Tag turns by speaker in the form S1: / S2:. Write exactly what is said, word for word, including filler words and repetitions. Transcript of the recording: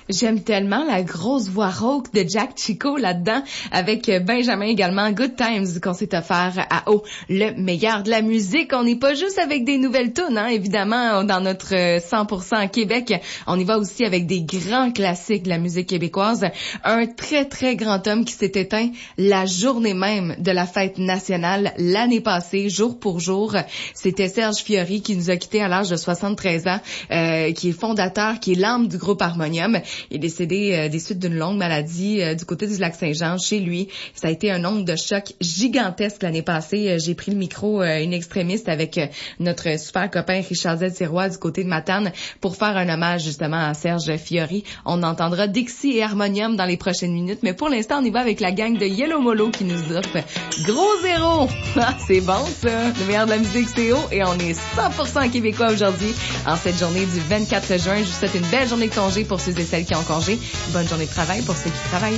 S1: J'aime tellement la grosse voix rauque de Jack Chico là-dedans, avec Benjamin également. Good Times qu'on s'est offert à haut, le meilleur de la musique. On n'est pas juste avec des nouvelles tunes, hein, évidemment, dans notre cent pour cent Québec. On y va aussi avec des grands classiques de la musique québécoise. Un très, très grand homme qui s'est éteint la journée même de la fête nationale l'année passée, jour pour jour. C'était Serge Fiori qui nous a quittés à l'âge de soixante-treize ans, euh, qui est fondateur, qui est l'âme du groupe Harmonium. Il est décédé euh, des suites d'une longue maladie euh, du côté du Lac-Saint-Jean, chez lui. Ça a été un nombre de choc gigantesque l'année passée. Euh, j'ai pris le micro euh, une extrémiste avec euh, notre super copain Richard Z. Sirois du côté de Matane pour faire un hommage justement à Serge Fiori. On entendra Dixie et Harmonium dans les prochaines minutes, mais pour l'instant, on y va avec la gang de Yellow Molo qui nous offre Gros Zéro. Ah, c'est bon ça! Le meilleur de la musique, c'est haut et on est cent pour cent québécois aujourd'hui. En cette journée du vingt-quatre juin, je vous souhaite une belle journée de congé pour ceux et celles qui ont congé. Bonne journée de travail pour ceux qui travaillent.